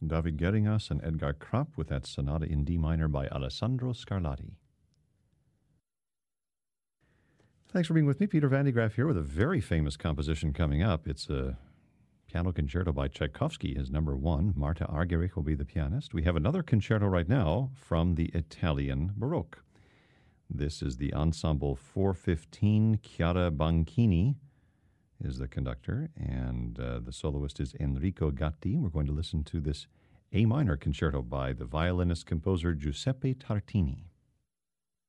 David Geringas and Edgar Krapp with that Sonata in D minor by Alessandro Scarlatti. Thanks for being with me. Peter Van de Graaff here with a very famous composition coming up. It's a piano concerto by Tchaikovsky, his number one. Marta Argerich will be the pianist. We have another concerto right now from the Italian Baroque. This is the Ensemble 415. Chiara Banchini is the conductor, and the soloist is Enrico Gatti. We're going to listen to this A minor concerto by the violinist-composer Giuseppe Tartini.